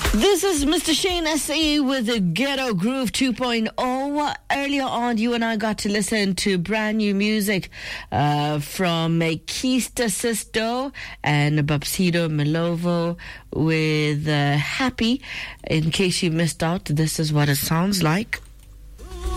This is Mr. Shane S.A. with the Ghetto Groove 2.0. Earlier on, you and I got to listen to brand new music from Keista Sisto and Babsito Melovo with Happy. In case you missed out, this is what it sounds like.